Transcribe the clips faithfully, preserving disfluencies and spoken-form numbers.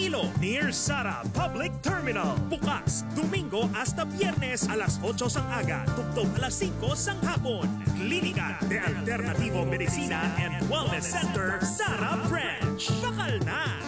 Iloilo, near Sara Public Terminal. Bukas, Domingo hasta Biyernes alas otso sang aga, tugtog alas singko sang hapon. Klinika de Alternativo Medicina and Wellness Center, Sara Branch. Bakal na!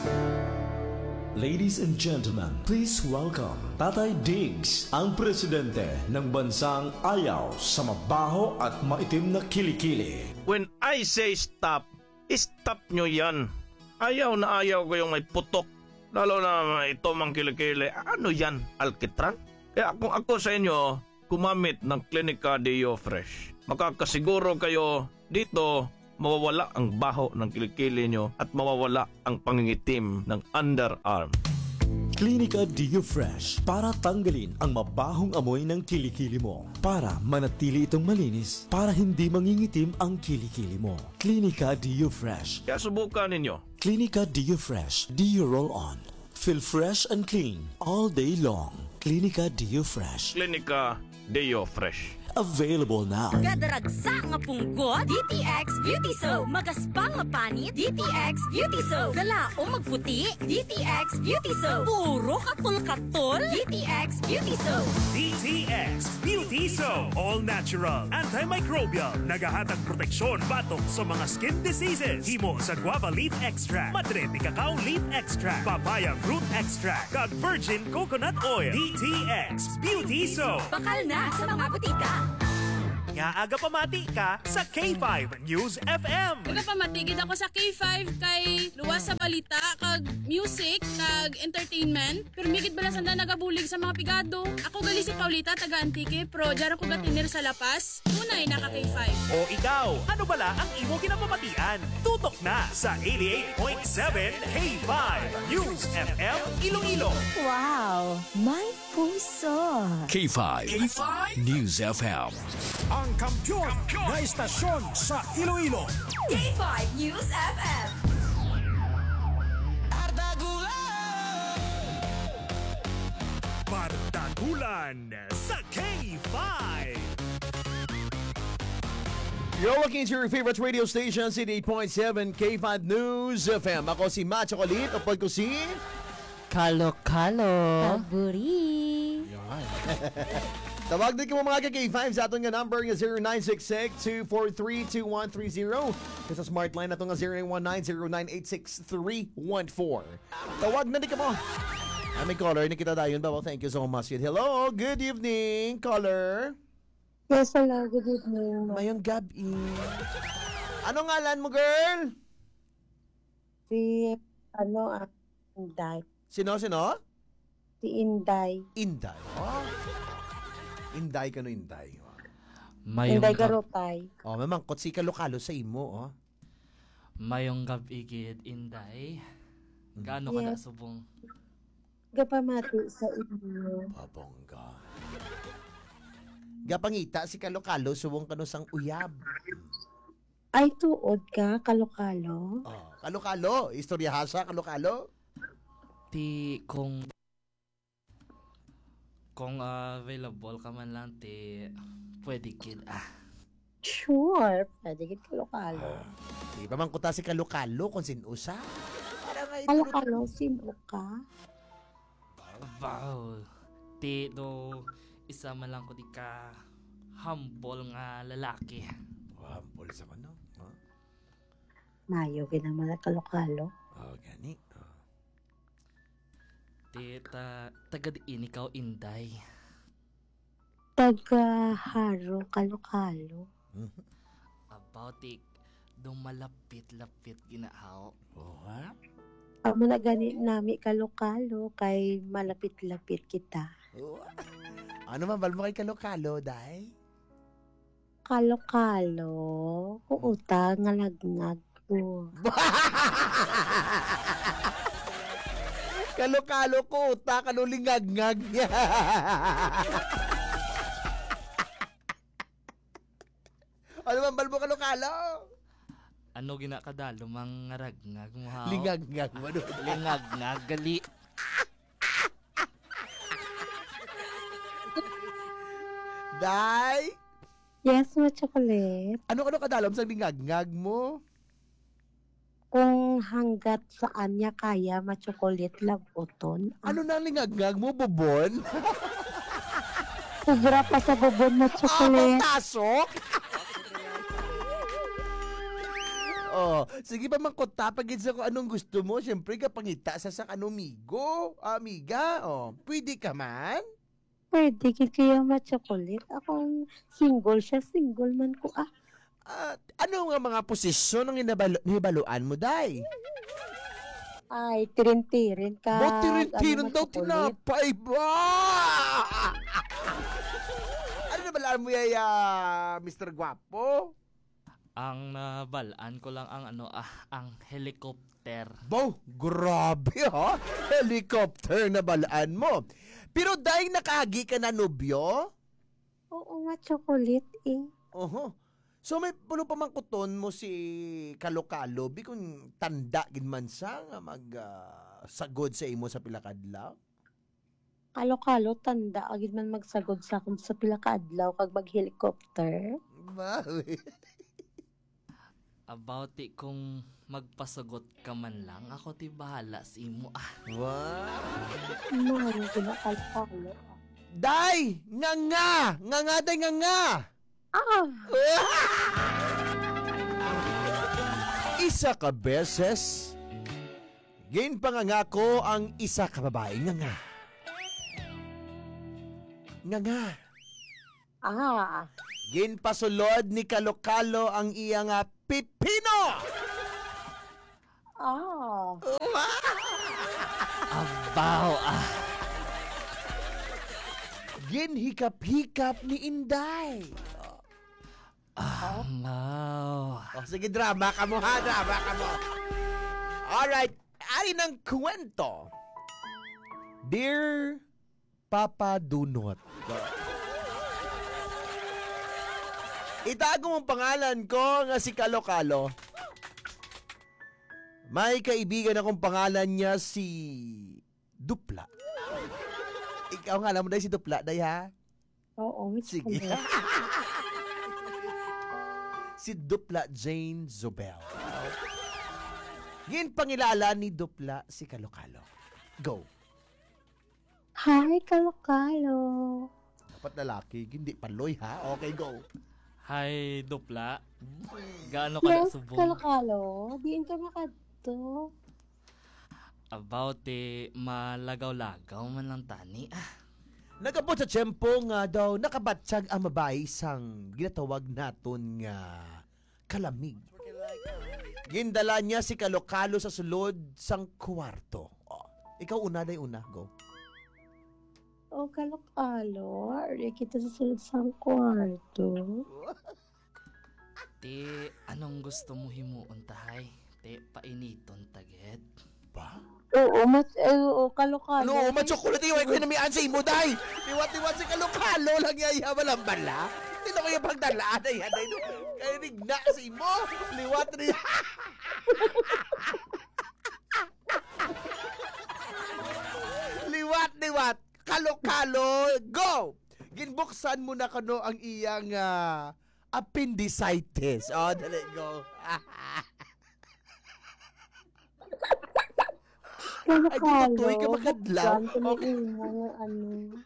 Ladies and gentlemen, please welcome Tatay Diggs, ang presidente ng bansang ayaw sa mabaho at maitim na kilikili. When I say stop, stop nyo yan. Ayaw na ayaw ko yung may putok. Lalo na ito mang kilikili. Ano yan? Alkitran? Kaya kung ako sa inyo, gumamit ng Clinica Deo Fresh. Makakasiguro kayo dito, mawawala ang baho ng kilikili nyo at mawawala ang pangingitim ng underarm. Clinica Deo Fresh para tanggalin ang mabahong amoy ng kilikili mo. Para manatili itong malinis, para hindi mangingitim ang kilikili mo. Clinica Deo Fresh. Kaya subukan ninyo. Clinica Deo Fresh Deo Roll-On. Feel fresh and clean all day long. Clinica Deo Fresh. Clinica Deo Fresh. Available now. Gadaragsa nga punggot, D T X Beauty Soap. Magaspang nga panit, D T X Beauty Soap. Galao magputi, D T X Beauty Soap. Puro katol-katol, D T X Beauty Soap. D T X Beauty Soap. All natural, antimicrobial, nagahatag proteksyon batok sa mga skin diseases. Himo sa guava leaf extract, madre de cacao leaf extract, papaya fruit extract, kag virgin coconut oil. D T X Beauty Soap. Bakal na sa mga butika. Nga aga pamati ka sa K five News F M. Aga pamatigid ako sa K five kay luwas sa balita, kag music, kag entertainment. Pero migid bala sanda nagabulig sa mga pigado. Ako gali si Paulita, taga Antique, pero dyan ako gatinir sa Lapas. Tunay naka K five. O ikaw, ano bala ang imo kinapamatian? Tutok na sa eighty-eight point seven K five News F M Iloilo. Wow, may puso. K five, K five News F M. Ang kampiyon na istasyon sa Iloilo. K five News F M. Bardagulan sa K five. You're looking to your favorite radio station, eighty-eight point seven K five News F M. Ako si Matt Chocolit, upod ko si... Kalo-kalo. Kaburi. Tawag din ko mga ka-K five sa atong nga number nga zero nine six six, two four three, two one three zero. Sa smart line atong nga zero nine one nine, zero nine eight six, three one four. Tawag na di ka mo. Ah, may caller, nakita dayon ba? Well, thank you so much. Hello, good evening, caller. Yes, hello, good evening. Mayong gabi. Ano ngalan mo, girl? Si, ano, ah, Inday. Sino, sino? Si Inday. Inday. Oh. Inday ka no, Inday. Mayong Inday gab- Garotay. Oh, mamang kotsi ka lokalo sa imo, oh. Mayong gabigid, Inday. Gaano ka na Yes. subong? Gapamati sa inyo. Babongga. Gapangita si kalokalo suwong kano sang uyab. Ay, tuod ka, kalokalo. Oh, kalokalo, istoryahasa kalokalo. Ti kung kung uh, available ka man lang ti pwede kid ah. Sure, pwede kit kalokalo. Di ba man kuta si kalokalo kung sinusa? Para nga Kalokalo, sino ka? Wow. Ti do isa man lang ko di ka humble nga lalaki. Wow, pol sa kano. Huh? Mayo, ginang mga kalokalo. Oh, gani. Oh. Ti ta taga diin ikaw, Inday. Taga-haro, kalokalo. About it, dong malapit-lapit ginaaw. Oh, ha? Amo na gani nami kalokalo kay malapit-lapit kita. Oh. Ano man bal mo kay kalokalo, day? Kalokalo, uuta nga lagnag ko. Kalokalo ko, uta kalulingag-ngag niya. Ano man bal mo kalokalo? Ano ginakadalo mang ngaragnag mo ha? Lingag-ngag mo. Lingag-ngag gali. Day? Yes, ma chocolate. Ano ano kadalam sa lingag-ngag mo? Kung hanggat saan niya kaya ma-chocolate labuton. Ano na lingagag mo, bubon? Sobra pa sa bubon na Ah, chocolate. tasok? Oh, sige pa man ko tapagin sa kung anong gusto mo. Siyempre, kapangita sa sa anumigo, amiga. Oh, pwede ka man? Pwede kay kaya ma-chocolate. Akong single siya, single man ko ah. At ano nga mga posisyon ang hinabalo, hibaluan mo, day? Ay, tirin-tirin ka. Mo tirin-tirin ano, daw ma-chocolate. tinapay ba? Ano na balaan mo yaya, mister Guapo? Ang nabalaan ko lang ang ano ah, ang helicopter. Bow, grabe ha? Helicopter na balaan mo. Pero dahil nakagi ka na nobyo? Oo nga, chocolate eh. Oho. So may pulo pa man kuton mo si Kalokalo bi kung tanda gid man sa nga mag ah, sagod sa imo sa pilakadlaw. Kalo-kalo, tanda. Agad man magsagod sa akong sa pila ka adlaw kag mag-helicopter. Bawi. About it kung magpasagot ka man lang, ako ti bahala sa imo ah. Wow. Mahal ko na kalo-kalo. Day, nga nga, nga nga day nga nga. Ah! Isa ka beses gin pangangako ang isa ka babae nga nga. Nga nga. Ah! Gin pasulod ni Kalokalo ang iya nga pipino. Ah! Abaw ah. Gin hikap-hikap ni Inday. Abaw. Oh, sige, drama ka mo ha, drama ka mo. Alright, ari ng kwento. Dear Papa Dunot. Itago mong pangalan ko nga si Kalokalo. May kaibigan akong pangalan niya si Dupla. Ikaw nga alam mo dahil si Dupla, day ha? Oo, Sige. Si Dupla Jane Zobel. Gin pangilala ni Dupla si Kalokalo. Go. Hi, kalo-kalo. Dapat lalaki, hindi paloy ha? Okay, go. Hi, Dupla. Gaano ka na Yes, subong? kalo-kalo. Diin ka makadto. About it, malagaw-lagaw man lang tani ah. Nagabot sa tiyempo nga daw nakabatsyag ang babae sang ginatawag naton nga kalamig. Gindala niya si Kalokalo sa sulod sang kwarto. Oh, ikaw una day una, go. O, kalo-kalo. Ari kita sa sulod sa kwarto. Te, anong gusto mo himuon tahay? Te, painiton taget. Ba? Oo, mat, eh, oo, kalo-kalo. Ano, matsukulat iway ko yung namian sa imo, day. Iwat-iwat si Kalokalo lang yaya walang bala. Hindi na ko yung pagdalaan ay haday no. Kaya nigna sa imo. Liwat rin. liwat, liwat. Kalokalo, go! Ginbuksan mo na kano ang iyang ah, appendicitis. Oh, dali, go. Ay, tututoy ka makadlaw. Ganto na imo nga ano.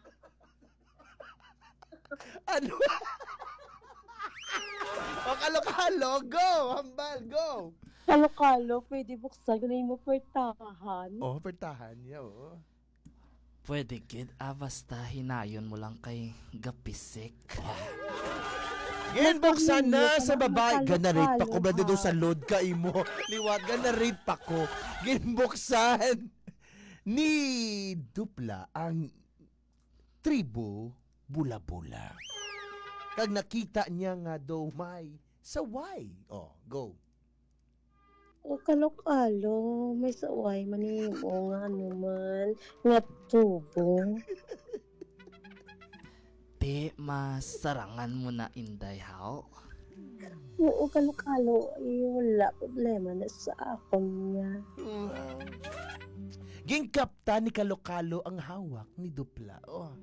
Ano? O, Kalokalo, go! Hambal, go! Kalo-kalo, pwede buksan ko na imo pertahan. Oh, pertahan niya, oh. Pwede kid, ah basta hinayon mo lang kay gapisik. Ginbuksan na sa babae. Kalo-kalo, Ganarit pa ko ba ha? dito sa load ka imo? Liwat, ganarit pa ko. Ginbuksan ni Dupla ang tribo Bula-Bula. Kag nakita niya nga daw may saway. Oh, go. O, kalo-kalo, may saway manimo nga ano man. Nga tubo. Te, masarangan mo na inday how? Oo, kalo-kalo, eh, wala problema na sa akon niya. Gingkapta ni Kalokalo ang hawak ni Dupla. Oh.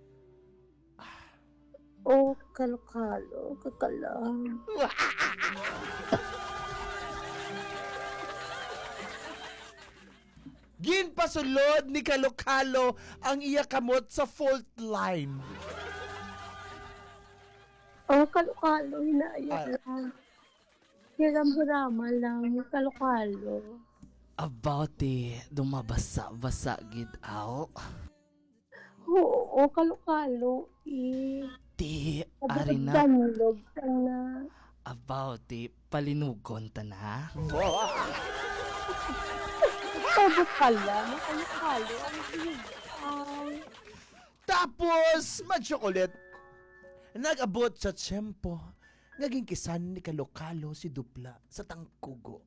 O, kalo-kalo, kakalam. Ginpasulod ni Kalokalo ang iya kamot sa fault line. Oh, kalukalo, hinaya Ah. lang. Hiram-hirama lang, kalukalo. About the dumabasa-basa gid aw. Oo, kalukalo, eh. Ti ari na Danlog ka na. about the palinugon ta na. Todo ka lang, kalukalo, ang sigaw. Tapos, ma-chocolate, nag-abot sa tiyempo, naging kisan ni Kalokalo si Dupla sa tangkugo.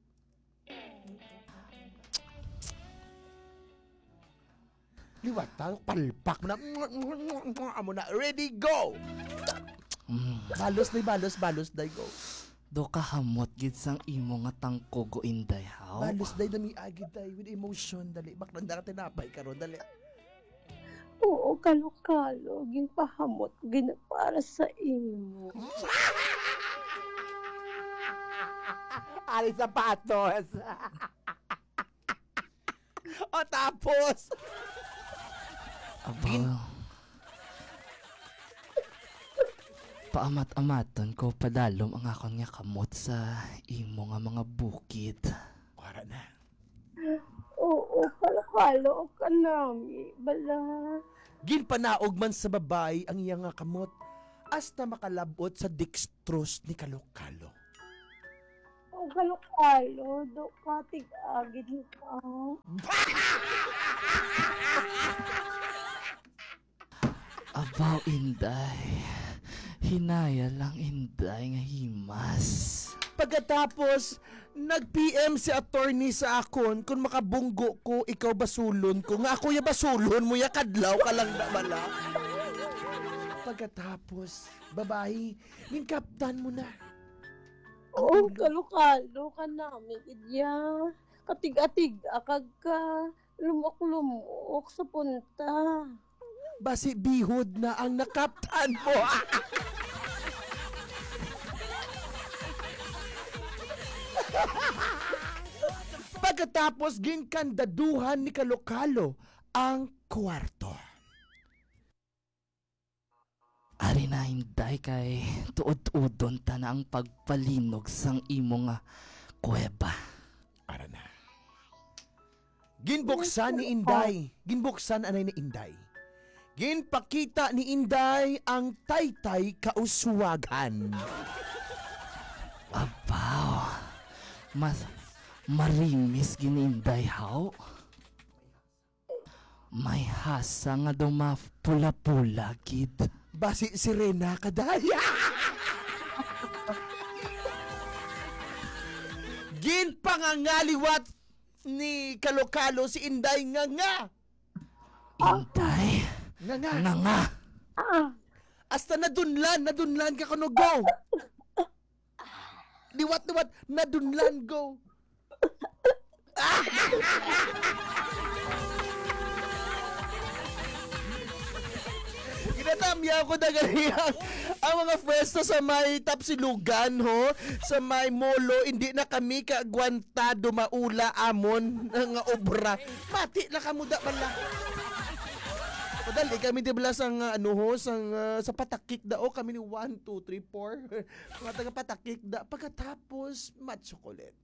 Liwata, palpak mo na. Amo na, ready, go! Mm. Balos na balos, balos na go. Do ka hamot gid sang imo nga tangkugo inday haw. Balos na dami agid day with emotion, dali. Baklang na ka tinapay karon dali. Oo, kalukalo, ginpahamot, gina para sa imo. Ali sapatos. O tapos, Aba. Paamat-amaton ko padalom ang akon nga kamot sa imo nga mga bukid. para na. Oo, kalukalo ka nami, bala. Ginpanaog man sa babae ang iyang nga kamot hasta makalabot sa dextrose ni Kalokalo. Oo, kalukalo, do katig agid ni ka. Abaw inday. Hinaya lang inday nga himas. Pagkatapos, nag-P M si attorney sa akon kung makabunggo ko, ikaw basulon ko. Nga ako ya basulon mo, ya kadlaw ka lang na bala. Pagkatapos, babae, yung kaptan mo na. Oo, kalukalo ka nami, idya. Katig-atig, akag ka, lumok-lumok sa punta. Basi bihod na ang nakaptan mo. Pagkatapos, ginkandaduhan ni Kalokalo ang kwarto. Ari na hinday kay tuod-udon ta na ang pagpalinog sang imo nga kuweba. Ara na. Ginbuksan ni Inday. Ginbuksan anay ni Inday. Ginpakita ni Inday ang taytay kauswagan. Abaw. Mas marimis gininday haw. May hasa nga daw mapula-pula gid. Basi sirena kadaya. Ginpangangaliwat ni Kalokalo si Inday nga nga. Inday. Nga nga. Nga nga. Hasta nadunlan, nadunlan ka kuno go. Liwat, liwat, nadunlan go. Ginatamya ko na ganyan ang mga pwesto sa may Tapsilugan ho, sa may molo, hindi na kami kaagwantado maula amon nga obra. Mati na kamuda bala. O dali kami di bala sang uh, ano ho, sang, uh, sa patakik dao kami ni one, two, three, four. Mga taga patakik da. Pagkatapos, matchocolate.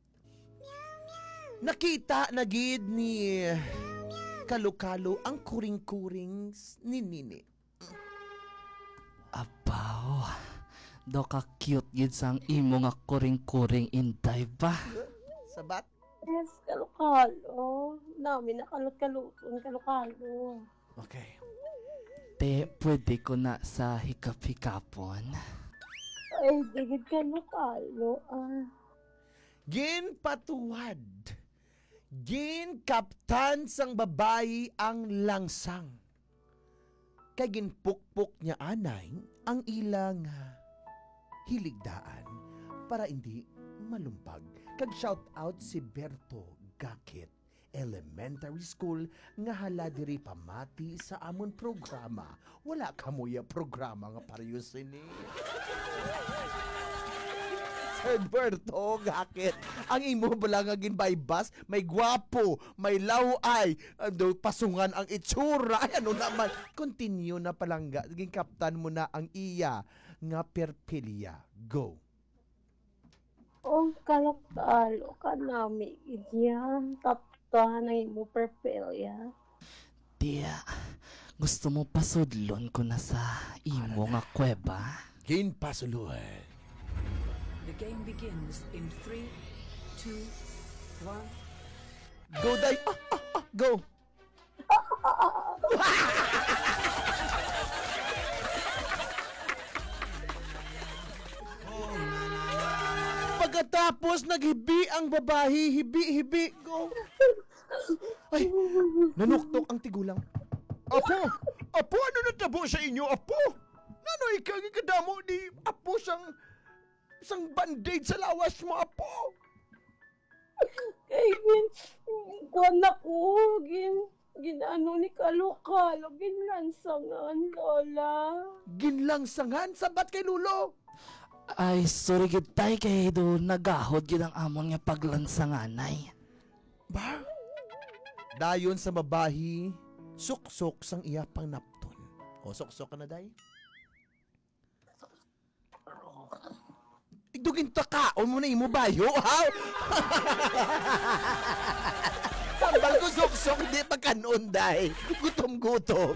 Nakita na gid ni Kalokalo ang kuring-kuring ni Nini. Abaw. Do ka cute gid sang imo nga kuring-kuring inday ba? Sabat? Yes, kalukalo. Nami na kalot-kaluton, kalukalo. Okay. Te, pwede ko na sa hikap-hikapon. Ay, digid kalukalo, ah. Ginpatuwad. Ginkaptan sang babae ang langsang. Kay ginpukpok niya anay ang ilang hiligdaan para hindi malumpag. Kag shout out si Berto Gakit Elementary School nga hala diri pamati sa amon programa. Wala kamuya programa nga pareho sini. Sir Berto, gakit. Ang imo bala nga ginbaybas, may gwapo, may laway, ando pasungan ang itsura. Ay, ano naman? Continue na palangga. Ging kaptan mo na ang iya nga perpilya. Go. Oh, kalok-alo ka nami. Yan, kapta na imo perpelya. Tiya, gusto mo pasudlon ko na sa imo nga kuweba? Ginpasuluhan. The game begins in three, two, one. Go, Day. Ah, ah, ah, go. Pagkatapos naghibi ang babae, hibi, hibi, go. Ay, nanuktok ang tigulang. Apo! Apo, ano natabo sa inyo, Apo? Nanoy kang ikadamo di Apo sang sang band-aid sa lawas mo, Apo? Kay gin, kuwan ako, gin, gin ano ni kalokalo, ginlansangan, Lola. Ginlangsangan? Sabat kay Lulo? Ay, sorry gid tay kay do nagahod gid ang amon nga paglansanganay. Ba? Dayon sa babahi, suksok sang iya pang napton. O, suksok ka na, Day? Igdugin ta ka, o mo na imo bayo, ha? Tambal ko suksok, di pagkanon, Day. Gutom-gutom.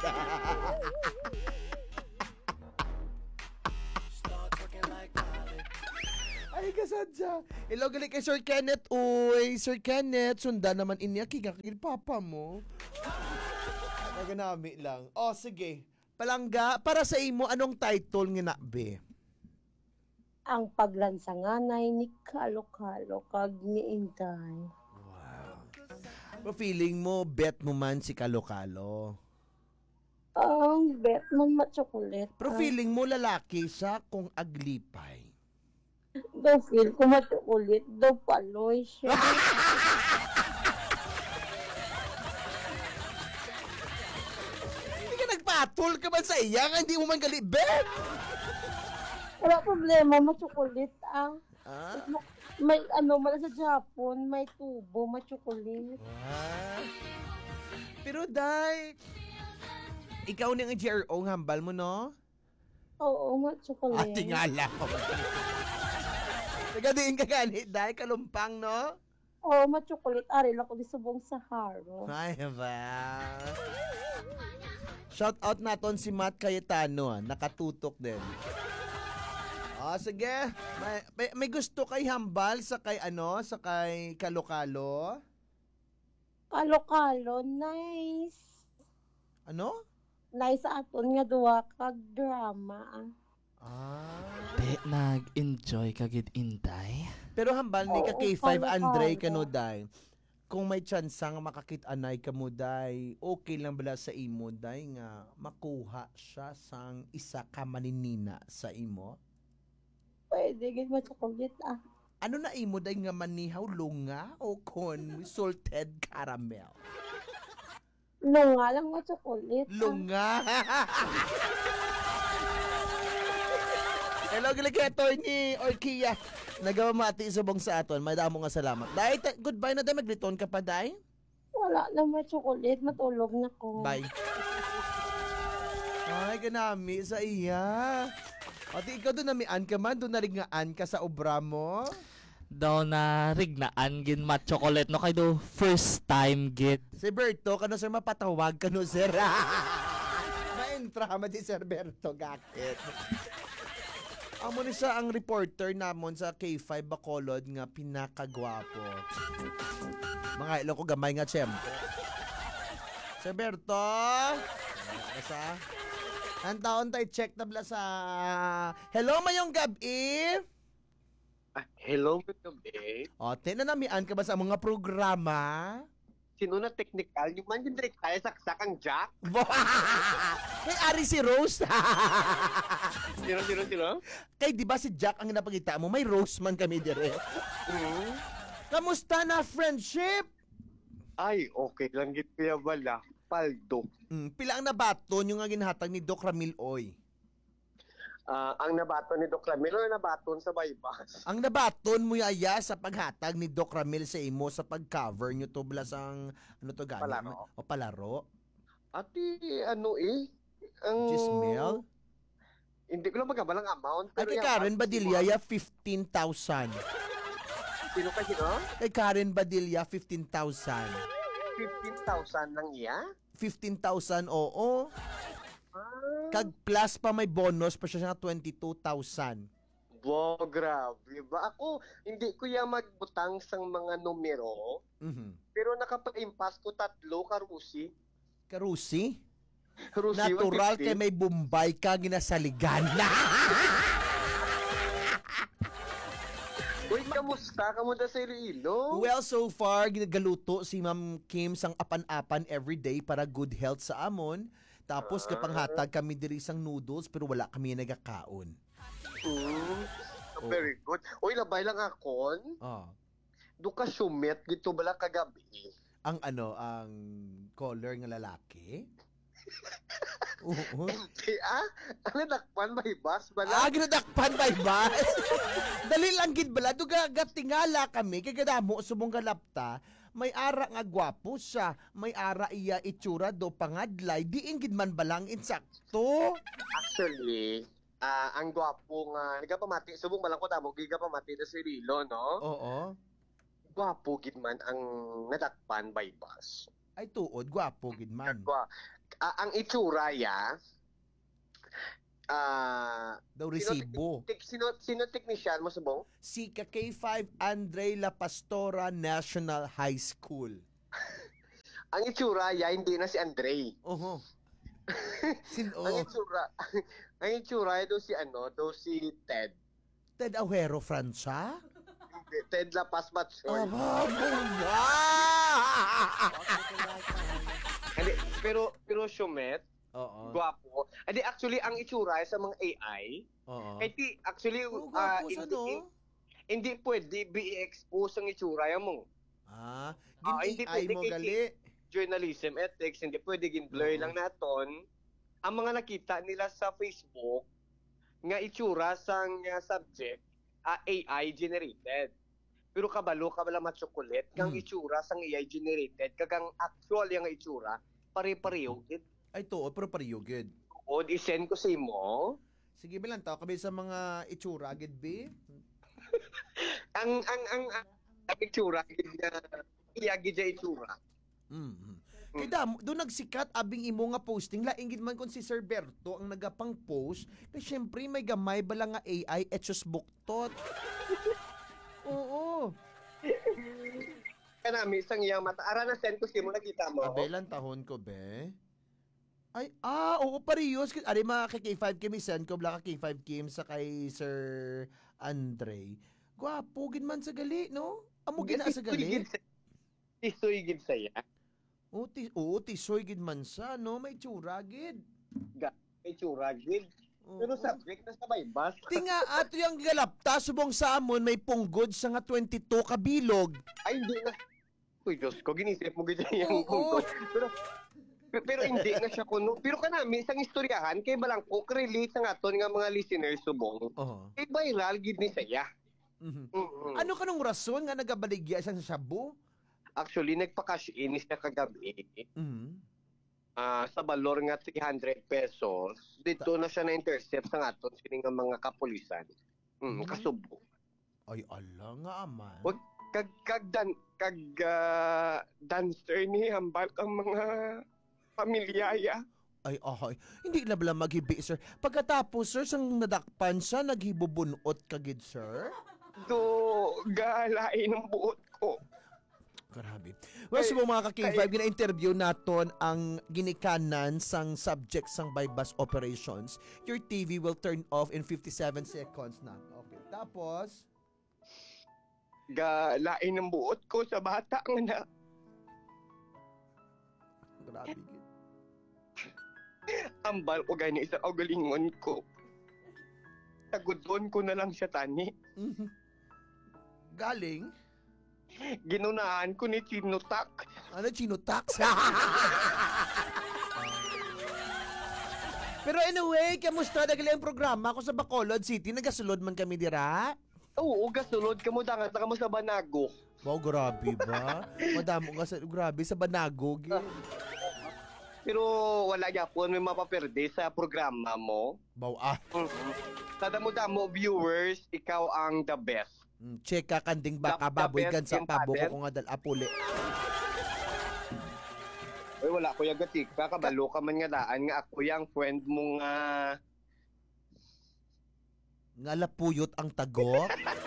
Ay, kasadya. Hello, gali kay Sir Kenneth. Uy, Sir Kenneth, sundan naman inya kigakil papa mo. Naganami lang. O, sige. Palangga, para sa imo, anong title nga na, be? Ang paglansanganay ni kalokalo kag ni Inday. Pero feeling mo, bet mo man si Kalokalo. Ang bet man matsokolet. Pero feeling mo, lalaki siya kung aglipay. Daw feel ko matsokolet, daw paloy siya. Hindi ka nagpatol ka man sa iya, nga hindi mo man gali, bet! Wala problema, matsokolet ang. Ah? May ano, mala sa Japon, may tubo, matsokolet. Ah. Pero, Day, ikaw na ang G R O, hambal mo, no? Oo, matsokolet. Ate nga lang. Nagadiin ka ganit, Day, kalumpang, no? Oo, matsokolet. Ari lang ko di subong sa haro. Ay, ba? Shout out naton si Matt Cayetano, ah. Nakatutok din. Ah, sige. May, may, may gusto kay hambal sa kay ano, sa kay Kalokalo? Kalokalo, nice. Ano? Nice aton nga duwa kag drama. Ah. Te, nag-enjoy ka gid Inday. Pero hambal ni ka Oo, kay five Kalokalo. Andre kano, Day. Kung may tsansang makakit-anay ka mo, Day, okay lang bala sa imo, Day, nga makuha siya sang isa ka maninina sa imo? Pwede gid matsokolet ah. Ano na imo, Day, nga manihaw, lunga o kon salted caramel? Lunga lang matsokolet. Lunga! Hello, Giliketo ni Orkia. Nagawamati subong sa aton. Madamo nga salamat. Day, ta- goodbye na, Day. Mag-return ka pa, Day. Wala na matsokolet, matulog na ko. Bye. Ay, ganami sa iya. Ati, ikaw doon namian ka man, doon naringaan ka sa obra mo. Daw na rignaan gin mat chocolate no kay do first time gid. Si Berto, kano sir, mapatawag ka no, sir. Ma-entra ma di Sir Berto, gakit. Amo ni siya ang reporter namon sa K five Bacolod nga pinakagwapo. Mga ilo ko gamay nga tiyempo. Sir Berto, basta. Ang taon tayo check na bla sa... Hello, mayong gabi! Ah, hello, good gabi. O, tinanamian ka ba sa mga programa? Sino na technical? Yung man yung direct tayo saksak ang Jack? Kay Ari si Rose. Sino, sino, sino? Kay di ba si Jack ang napakita mo? May Rose man kami dire. Hmm? Kamusta na friendship? Ay, okay lang git kuya bala. Paldo. Mm, pila ang nabaton yung nga ginhatag ni Doc Ramil Oy? Ah, ang nabaton ni Doc Ramil o nabaton sa Baybas? Ang nabaton mo yaya sa paghatag ni Doc Ramil sa imo sa pag-cover nyo to belasang ano to gani? Palaro. O palaro? Ati, ano eh? Ang... Gismel? Hindi ko lang magabalang amount. Ay, kay yung Karen amount Badilla, mo- ya fifteen thousand. Sino ka sino? Kay Karen Badilla, fifteen thousand. fifteen thousand lang iya? fifteen thousand, oo. Ah, Kag plus pa may bonus pa siya sa twenty-two thousand. bo, grabe ba? Ako, hindi ko yan magbutang sang mga numero, Mhm. pero nakapa-impas ko tatlo karusi. Karusi? Rusi Natural one fifty. kay may Bombay ka ginasaligan. Uy, kamusta? Kamusta sa Iloilo? Well, so far, ginagaluto si Ma'am Kim sang apan-apan everyday para good health sa amon. Tapos kapang hatag kami diri sang noodles pero wala kami nagakaon. Mm, very good. Uy, labay lang akon. Oh. Do ka sumit gito bala kagabi. Ang ano, ang color ng lalaki? Oo. Hindi ah? Ano nakpan may bus bala? Ah, ginadakpan by bus? Dali lang gid bala. Duga gatingala kami. Kaya gadamo sumong galapta. May ara nga gwapo siya. May ara iya itsura do pangadlay. Diin gid man balang insakto. Actually, ah ang gwapo nga, nagapamati, subong balang ko tamo, gigapamati na si Rilo, no? Oo. Gwapo gid man ang nadakpan by bus. Ay tuod, gwapo gid man. Gwa. Ah, ang itsura ya, ah, Daw resibo. Sino, sino, sino technician mo subong? Si K five Andre La Pastora National High School. Ang itsura ya, hindi na si Andre. Oho. Sin Ang oh. itsura, ang itsura do si ano, do si Ted. Ted Ahuero Francia? Ted La Paz Batson. Aba, bunga! Hindi, pero pero Shumet, Oo. gwapo. Hindi, actually ang itsura sa mga A I, Oo. kaya ti actually Oh, ah, gwapo siya, hindi, no? hindi pwede i-expose ang itsura mo. Ah, Ah, hindi gin-A I pwede mo kay- gali. Journalism ethics, hindi pwede gin-blur Oo. lang naton. Ang mga nakita nila sa Facebook nga itsura sang nga subject ah, A I generated. Pero kabalo kabala ma-chocolate kang Hmm. itsura sang A I generated kagang actual yang itsura pare-pareho gid. Ay tuod, pero pariyo gid. O i-send ko sa imo. Sige bilang tao kami sa mga itsura gid be. Ang ang ang ang, ang itsura gid nga iya gid ja itsura. Mm. Kay dam, doon nagsikat abing imo nga posting laing gid man kon si Sir Berto ang nagapang post. Kay syempre may gamay bala nga A I etchos buktot. Oo. Kanami sang iyang mata. Ara na send ko sa imo nakita mo. Abelan tahon ko be. Ay, ah, oo, parehas. Ari mga kay K five Kim, send ko bla ka K five Kim sa kay Sir Andre. Gwapo gid man sa gali, no? Amo gina sa gali. Tisoy gid saya. Oo, ti, oo, tisoy gid man sa, no? May tsura gid. Ga, itsura gid. Pero Oo. subject na sa baybas. Tinga ato yung galapta subong sa amon may punggod sa nga twenty-two kabilog. Ay, hindi na. Uy, Diyos ko, ginisip mo gid yung Oo. Pero, pero hindi na siya kuno. Pero kanami, isang istoryahan, kay balang ko, relate sa aton nga mga listeners subong. Oo. Kay viral gid ni saya. Mhm. Mm-mm. Ano kanong rason nga nagabaligya siya sa shabu? Actually, nagpa-cash in siya kagabi. Mhm. Ah, sa balor nga three hundred pesos. Dito na siya na-intercept sa aton sini nga mga kapulisan. Mm, Mhm. kasubo. Ay ala nga aman. Wag kag kag dan kag ah, dancer ni hambal kang mga pamilyaya. Ay, ay. Hindi na bala maghibi, sir. Pagkatapos, sir, sang nadakpan siya, naghibubunot kagid, sir? Do galain ang buot ko. Grabe. Well, so mga ka-K five, gina-interview naton ang ginikanan sang subject sang bypass operations. Your T V will turn off in fifty-seven seconds na. Okay. Tapos, Galain ang buot ko sa bata nga na. grabe. gid. Ambal ko gani sa ogalingon ko. Tagudon ko na lang siya tani. Mhm. Galing? Ginunahan ko ni Chinotak. Ano, Chino tax? Pero anyway, kamusta nagali ang programa ko sa Bacolod City? Nagasulod man kami dira? Oo, gasulod ka mo dangat na ka mo sa Banago. Wow, grabe ba? Madamo nga sa, grabe sa Banagog. Eh. Pero wala yapon may mapaperde sa programa mo. Wow, ah. Mm-hmm. Tadamo-damo viewers, ikaw ang the best. Mm, check ka kanding baka The- the baboy best gan sa in pabo pader. ko nga dal apuli. Uy, wala ko yung gatik. Kakabalo ka man nga daan nga ako yung friend mo nga. Nga lapuyot ang tago.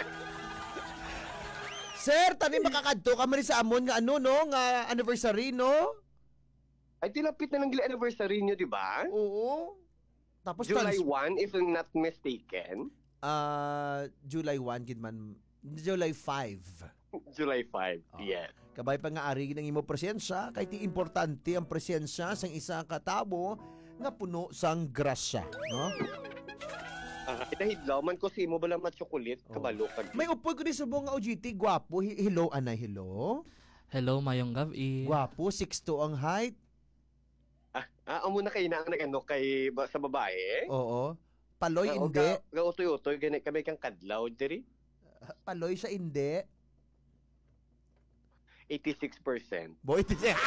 Sir, tani makakadto ka man sa amon nga ano no, nga anniversary no? Ay, tilapit na ng gila anniversary nyo, di ba? Oo. Tapos July trans- first, if I'm not mistaken. Ah, July first gid man. July fifth. July fifth, yes. Kabay pa nga ari ng imo presensya, kay ti importante ang presensya sang isa ka tabo nga puno sang grasya, no? Ah, itahidlaw man ko si mo bala matsukulit, kabalo ka. May upoy ko ni subong nga O G T, gwapo. Hi- Hello, anay, hello. Hello, mayong gabi. Gwapo, six two ang height. Ah, ah amo na kay na ano kay ba, sa babae? Oo. Paloy, Ah, o hindi. Ga, ga utoy-utoy, gani kami kang kadlaw, diri. Paloy siya, hindi. eighty-six percent. Boy,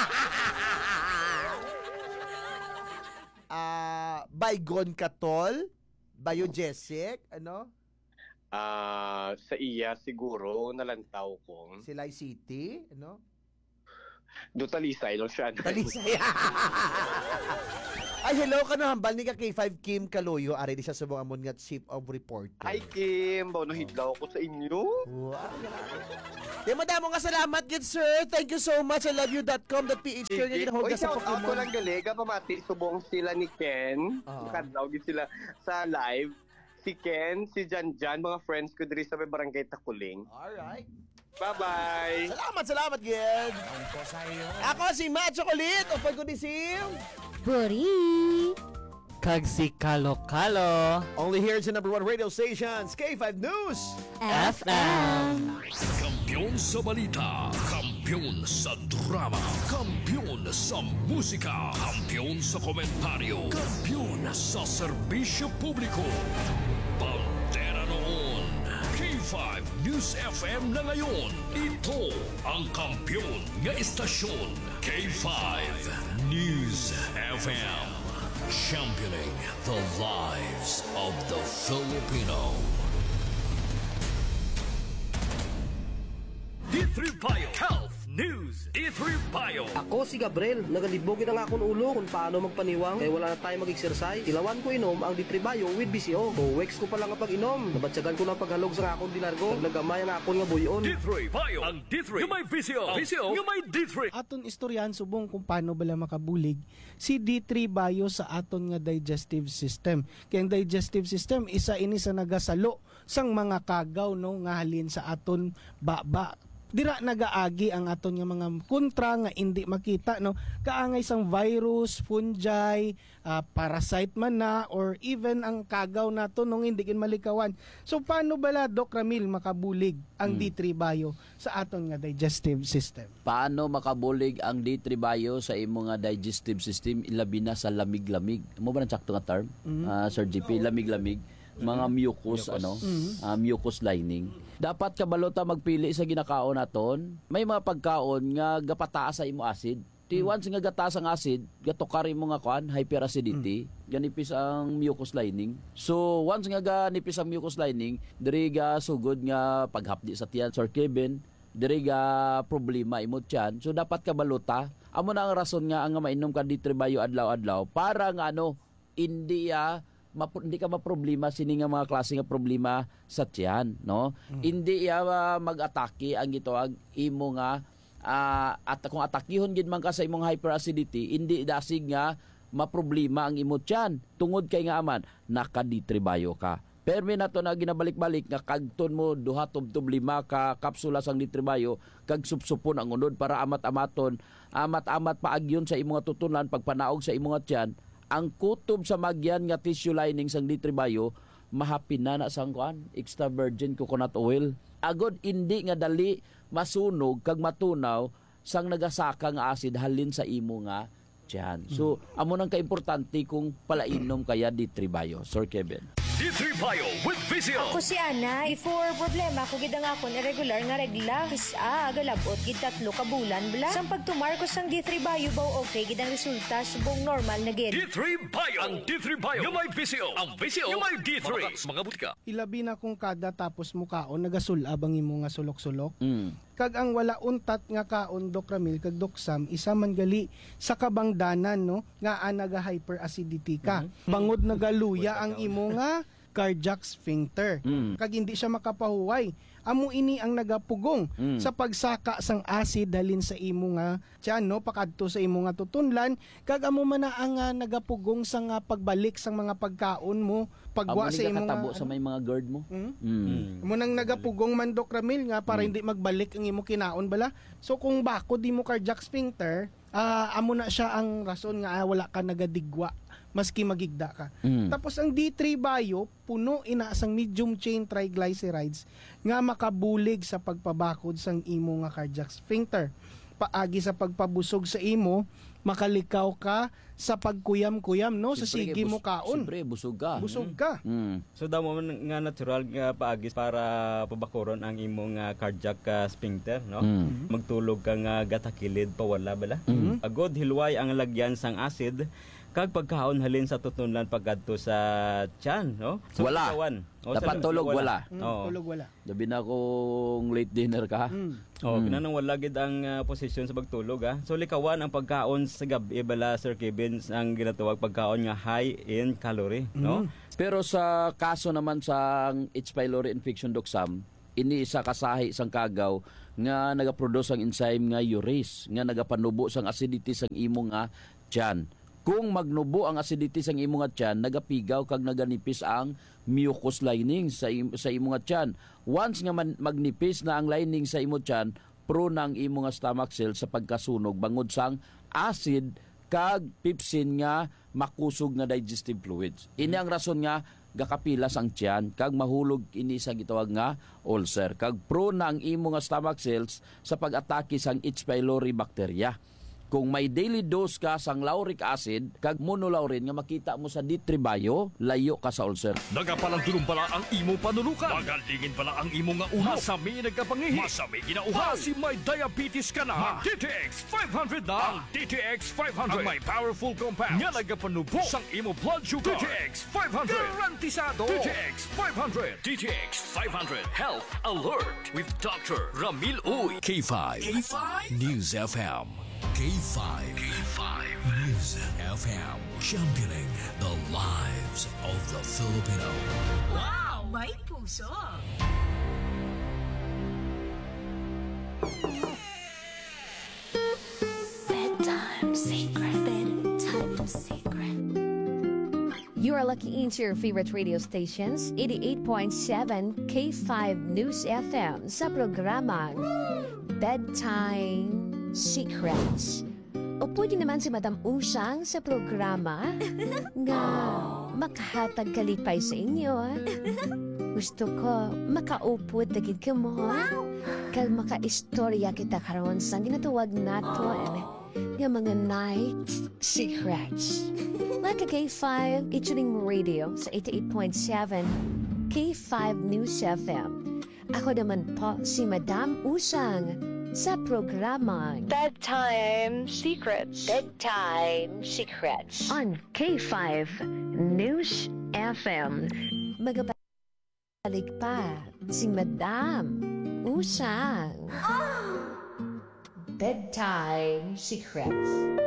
Ah, Baygon Katol, Biogesic, ano? Ah, sa iya siguro nalantaw ko. Silay City, ano? Do talisay lang siya. Talisay. Ay, hello ka na hambal ni ka K five Kim Kaloyo. Ari di siya subong amon nga chief of reporter. Hi Kim, bono hidlaw ko sa inyo. Wow. Di madamo nga salamat, good sir. Thank you so much. I love you dot com dot p h Sir, nga ginahog Oy, sa shout out ko Pokemon. lang galega pamati subong sila ni Ken. Oo. Kadlaw gid sila sa live. Si Ken, si Janjan, mga friends ko diri sa may barangay Takuling. Alright. Bye-bye. Salamat, salamat, Gid. Ako si Matt Chocolate. O pagkudisim. Buri! Kag si Kalo Kalo. Only here sa number one radio stations, K five News. F M. Kampiyon sa balita, kampiyon sa drama, kampiyon sa musika, kampiyon sa komentaryo, kampiyon sa serbisyo publiko. Pantera noon, K five News F M na ngayon. Ito ang kampiyon nga istasyon, K five News F M. Championing the lives of the Filipino. D three Bio Health News. D three Bio. Ako si Gabriel, nagalibogin ang akong ulo kung paano magpaniwang kaya wala na tayo mag-exercise. Ilawan ko inom ang D three Bio with B C O. O weeks ko pa lang ang pag-inom. Nabatsagan ko ng paghalog sa akong dilargo. Nagnagamay ang akong nga buyon. D three Bio. Ang D three. Yung may V C O. V C O. Yung may D three. Aton istoryan subong kung paano bala makabulig si D three Bio sa aton nga digestive system. Kaya ang digestive system isa ini sa nagasalo sang mga kagaw no nga halin sa aton baba. Dira nagaagi ang aton nga mga kontra nga hindi makita no kaangay sang virus, fungi, uh, parasite man na or even ang kagaw nato nung hindi kin malikawan. So paano bala Doc Ramil makabulig ang Hmm. D three Bio sa aton nga digestive system? Paano makabulig ang D three Bio sa imo nga digestive system ilabi na sa lamig-lamig? Mo ba nang sakto nga term? Mhm. Ah, Sir G P, lamig-lamig, mga mucus, ano, Mhm. ah, mucus lining. Dapat kabalota magpili sa ginakaon naton. May mga pagkaon nga gapataas sa imo acid. Ti once nga gataas ang acid, gatukari mo nga kuan, hyperacidity, ganipis ang mucus lining. So once nga ganipis ang mucus lining, diri ga sugod nga paghapdi sa tiyan, Sir Kevin, diri ga problema imo tiyan. So dapat kabalota, amo na ang rason nga ang nga mainom ka D three Bio adlaw-adlaw para nga ano, hindi ah, Map- hindi ka maproblema sini nga mga klase nga problema sa tiyan, no? Mm. Hindi ya uh, mag-atake ang gitawag imo nga uh, at kung atakihon gid man ka sa imong hyperacidity, hindi dasig nga maproblema ang imo tiyan. Tungod kay nga aman naka D three Bio ka. Permi na to na ginabalik-balik nga kagton mo duha tubtob lima ka kapsula sang D three Bio kag supsupon ang unod para amat-amaton, amat-amat paagyon sa imong tutunan pagpanaog sa imong tiyan. Ang kutob sa magyan nga tissue lining sang D three Bio mahapin na na sang kuan extra virgin coconut oil. Agod hindi nga dali masunog kag matunaw sang nagasaka nga acid halin sa imo nga tiyan. So, amo nang kaimportante kung palainom kaya D three Bio. Sir Kevin. D three Bio with Vizio. Ako si Ana, before problema ko gid nga akon irregular nga regla. Isa galabot gid tatlo ka bulan bla. Sang pagtumar ko sang D three Bio baw okay gid ang resulta subong normal na gid. D three Bio. Ang D three Bio yung may Vizio. Ang Vizio yung may D three. Mga butika. Ilabi na kung kada tapos mukaon nagasulab ang imo nga sulok-sulok. Mm. Kag ang wala untat nga kaon Doc Ramil kag Doc Sam isa man gali sa kabangdanan no nga anaga hyperacidity ka. Mm-hmm. Bangod nagaluya ang imo nga cardiac sphincter. Mm. Kag hindi siya makapahuway. Amo ini ang nagapugong mm. sa pagsaka sang acid dalin sa imo nga tiyan no pakadto sa imo nga tutunlan kag amo man na ang uh, nagapugong sa nga pagbalik sang mga pagkaon mo pagwa sa imo nga sa may mga GERD mo. Mm? Mm. Amo nang nagapugong man Doc Ramil nga para mm. hindi magbalik ang imo kinaon bala. So kung bako di mo cardiac sphincter, uh, amo na siya ang rason nga ah, wala ka nagadigwa maski magigda ka. Mm. Tapos ang D three Bio, puno ina sang medium chain triglycerides nga makabulig sa pagpabakod sang imo nga cardiac sphincter. Paagi sa pagpabusog sa imo, makalikaw ka sa pagkuyam-kuyam no sa sige mo kaon. Siyempre busog ka. Busog ka. Mm. So damo man nga natural nga paagis para pabakoron ang imong uh, cardiac uh, sphincter no. Mm. Magtulog ka nga gatakilid pawala bala. Mm. Agod hilway ang lagyan sang acid kag pagkaon halin sa tutunlan pagkadto sa tiyan no. So, wala. O, dapat tulog wala. Mm, oh. Tulog wala. Labi na kung late dinner ka. Mm. Oh, mm. Kinanang wala gid ang uh, posisyon sa pagtulog ha. So likawan ang pagkaon sa gabi bala Sir Kevin ang ginatawag pagkaon nga high in calorie mm. no. Pero sa kaso naman sa H. pylori infection Doc Sam, ini isa kasahi sang kagaw nga nagaproduce ang enzyme nga urease nga nagapanubo sang acidity sang imo nga tiyan. Kung magnubo ang acidity sa imo nga tiyan, nagapigaw kag naganipis ang mucous lining sa im- sa imo nga tiyan. Once nga man- magnipis na ang lining sa imo tiyan, prone na ang imo nga stomach cells sa pagkasunog bangod sang acid kag pepsin nga makusog nga digestive fluids. Ini ang rason nga gakapilas ang tiyan kag mahulog ini sa gitawag nga ulcer. Kag prone na ang imo nga stomach cells sa pag-atake sang H. pylori bacteria. Kung may daily dose ka sang lauric acid kag monolaurin nga makita mo sa D three Bio, layo ka sa ulcer. Nagapalandulong pala ang imo panulukan. Magaldingin pala ang imo nga ulo. Masami nagkapangihi. Masami ginauhaw. Kasi may diabetes ka na. Mag D T X five hundred na. Ang D T X five hundred. Ang may powerful compounds. Nga nagapanubo sang imo blood sugar. D T X five hundred. Garantisado. D T X five hundred. D T X five hundred. Health Alert with Doctor Ramil Uy. K five. K five. News F M. K five. K five. News F M. Championing the lives of the Filipino. Wow! May puso! Bedtime secret. Bedtime secret. You are lucky into your favorite radio stations, eighty-eight point seven K five News F M sa programang Bedtime Secrets. O pwede naman si Madam Usang sa programa nga makahatag kalipay sa inyo. Gusto ko makaupod dagid ka mo. Kag makaistorya kita karon sa ginatawag naton nga mga night secrets. Like a K five featuring radio sa eighty-eight point seven K five News F M. Ako naman po si Madam Usang sa programang Bedtime Secrets. Bedtime Secrets on K five News F M. Magabalik pa si Madam Usang. Bedtime Secrets.